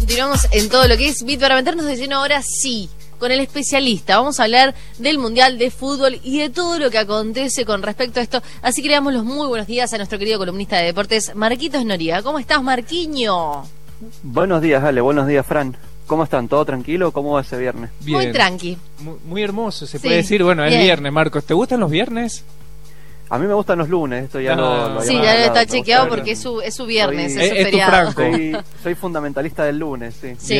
continuamos en todo lo que es Beat para meternos de lleno ahora sí, con el especialista. Vamos a hablar del Mundial de Fútbol y de todo lo que acontece con respecto a esto. Así que le damos los muy buenos días a nuestro querido columnista de deportes, Marquitos Noriega. ¿Cómo estás, Marquiño? Buenos días, Ale. Buenos días, Fran. ¿Cómo están? ¿Todo tranquilo? ¿Cómo va ese viernes? Bien. Muy tranqui. Muy hermoso, se puede decir. Bueno, es viernes, Marcos. ¿Te gustan los viernes? A mí me gustan los lunes, esto ya lo sí, ya está chequeado porque es su viernes, es su feriado. Soy fundamentalista del lunes, sí.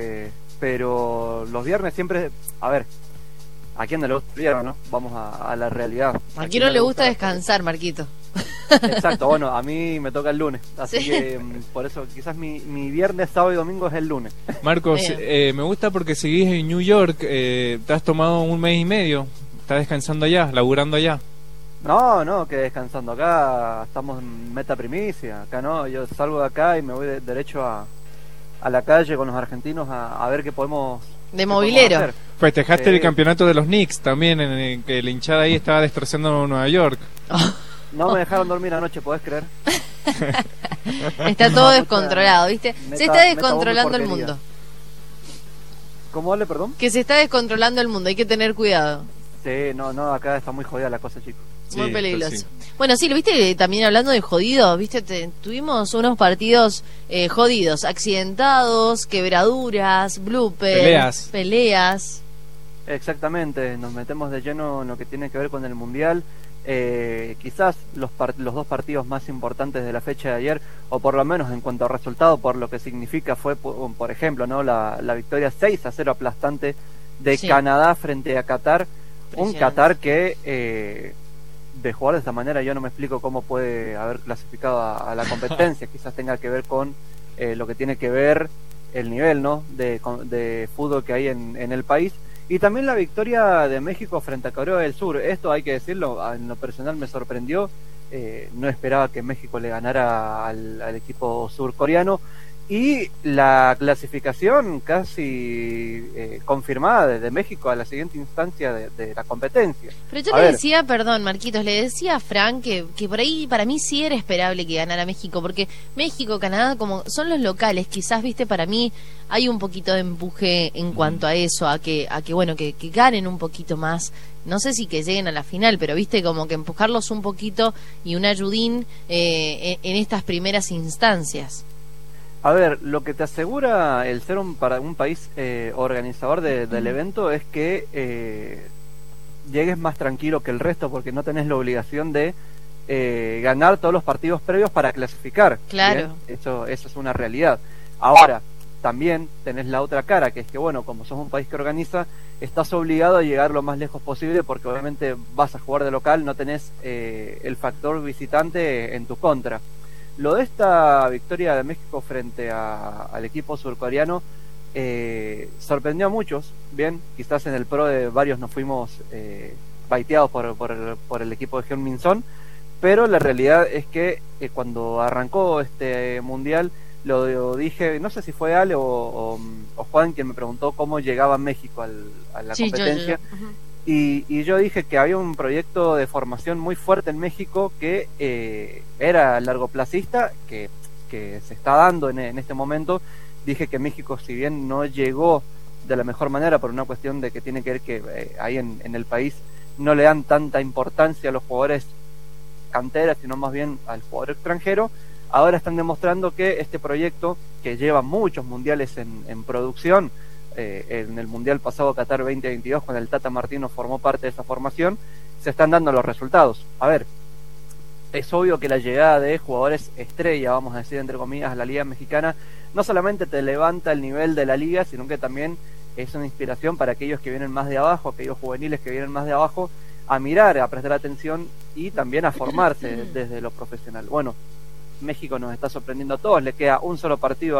Pero los viernes siempre... A ver, ¿a quién no le gusta el viernes, no? Vamos a la realidad. ¿A quién no le gusta descansar, Marquito? Exacto, bueno, a mí me toca el lunes, así que por eso quizás mi viernes, sábado y domingo es el lunes. Marcos, me gusta porque seguís en New York, te has tomado un mes y medio, estás descansando allá, laburando allá. No, que descansando acá, estamos en meta primicia, acá no, yo salgo de acá y me voy derecho a la calle con los argentinos a ver qué podemos... De movilero. Festejaste el campeonato de los Knicks también, en el que la hinchada ahí estaba destrozando Nueva York. No me dejaron dormir anoche, ¿podés creer? Está todo descontrolado, ¿viste? Se está descontrolando el mundo. ¿Cómo hable, perdón? Que se está descontrolando el mundo, hay que tener cuidado. Sí, no, acá está muy jodida la cosa, chicos. Muy peligroso. Sí. Bueno, sí, lo viste también hablando de jodido, viste, tuvimos unos partidos jodidos, accidentados, quebraduras, bloopers, peleas. Exactamente, nos metemos de lleno en lo que tiene que ver con el Mundial. Quizás los dos partidos más importantes de la fecha de ayer, o por lo menos en cuanto a resultado, por lo que significa, fue, por ejemplo, no la victoria 6-0 aplastante de Canadá frente a Qatar. Un Qatar que de jugar de esta manera yo no me explico cómo puede haber clasificado a la competencia. Quizás tenga que ver con lo que tiene que ver el nivel, ¿no? de fútbol que hay en el país. Y también la victoria de México frente a Corea del Sur. Esto hay que decirlo, en lo personal me sorprendió. No esperaba que México le ganara al equipo surcoreano. Y la clasificación casi confirmada de México a la siguiente instancia de la competencia. Pero yo le decía, perdón, Marquitos, le decía a Frank que por ahí para mí sí era esperable que ganara México, porque México, Canadá, como son los locales, quizás, viste, para mí hay un poquito de empuje en cuanto a eso, a que bueno, que ganen un poquito más. No sé si que lleguen a la final, pero viste, como que empujarlos un poquito y un ayudín en estas primeras instancias. A ver, lo que te asegura el ser para un país organizador del evento es que llegues más tranquilo que el resto, porque no tenés la obligación de ganar todos los partidos previos para clasificar. Claro. Eso es una realidad. Ahora, también tenés la otra cara, que es que, bueno, como sos un país que organiza, estás obligado a llegar lo más lejos posible, porque obviamente vas a jugar de local, no tenés el factor visitante en tu contra. Lo de esta victoria de México frente al equipo surcoreano sorprendió a muchos. Bien, quizás en el pro de varios nos fuimos baiteados por el equipo de Heung-min Son, pero la realidad es que cuando arrancó este mundial, lo dije, no sé si fue Ale o Juan quien me preguntó cómo llegaba México a la competencia. Yo. Y yo dije que había un proyecto de formación muy fuerte en México que era largoplacista, que se está dando en este momento. Dije que México, si bien no llegó de la mejor manera por una cuestión de que tiene que ver que ahí en el país no le dan tanta importancia a los jugadores canteras, sino más bien al jugador extranjero, ahora están demostrando que este proyecto, que lleva muchos mundiales en producción, en el mundial pasado Qatar 2022, cuando el Tata Martino formó parte de esa formación, se están dando los resultados. A ver, es obvio que la llegada de jugadores estrella, vamos a decir entre comillas, a la Liga Mexicana, no solamente te levanta el nivel de la liga, sino que también es una inspiración para aquellos que vienen más de abajo, aquellos juveniles que vienen más de abajo, a mirar, a prestar atención y también a formarse desde lo profesional. Bueno, México nos está sorprendiendo a todos, le queda un solo partido